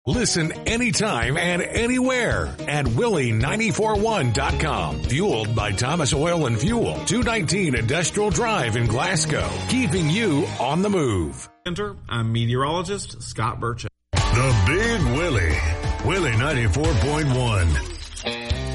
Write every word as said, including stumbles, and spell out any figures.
Listen anytime and anywhere at Willie nine four one dot com. Fueled by Thomas Oil and Fuel, two nineteen Industrial Drive in Glasgow. Keeping you on the move. I'm meteorologist Scott Burchett. The Big Willie. Willie ninety-four point one.